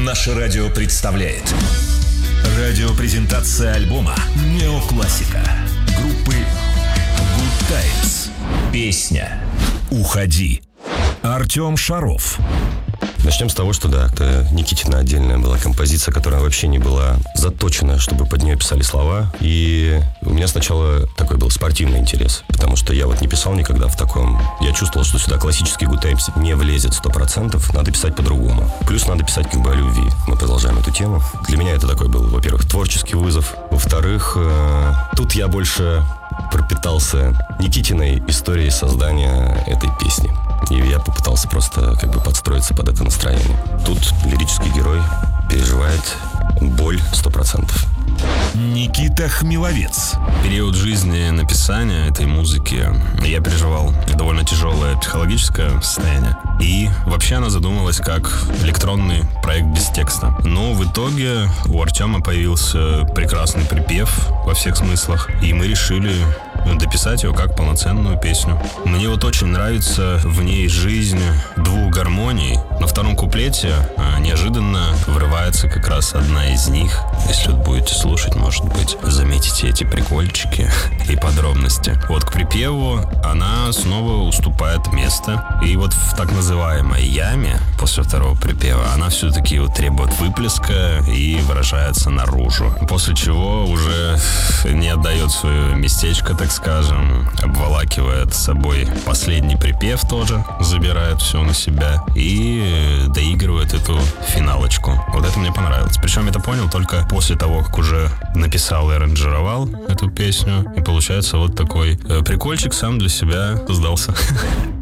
Наше радио представляет радиопрезентация альбома «Неоклассика» группы Good Times. Песня «Уходи». Артем Шаров. Начнем с того, что да, это Никитина отдельная была композиция, которая вообще не была заточена, чтобы под нее писали слова. И у меня сначала такой был спортивный интерес, потому что я вот не писал никогда в таком. Я чувствовал, что сюда классический Good Times не влезет 100%, надо писать по-другому. Плюс надо писать как бы о любви. Мы продолжаем эту тему. Для меня это такой был, во-первых, творческий вызов. Во-вторых, тут я больше пропитался Никитиной историей создания этой песни. И я попытался просто как бы подстроиться под это настроение. Тут лирический герой переживает боль 100%. Никита Хмеловец. Период жизни написания этой музыки я переживал довольно тяжелое психологическое состояние. И вообще она задумывалась как электронный проект без текста. Но в итоге у Артема появился прекрасный припев во всех смыслах. И мы решили дописать его как полноценную песню. Мне вот очень нравится в ней жизнь двух гармоний. На втором куплете неожиданно врывается как раз одна из них. Если вот будете слушать, может быть, заметите эти прикольчики и подробности. Вот к припеву она снова уступает место. И вот в так называемой яме после второго припева она все-таки вот требует выплеска и выражается наружу. После чего уже не отдает свое местечко, так скажем, обволакивает собой последний припев тоже, забирает все на себя и доигрывает эту финалочку. Вот это мне понравилось. Причем я это понял только после того, как уже написал и аранжировал эту песню. И получается вот такой прикольчик сам для себя создался.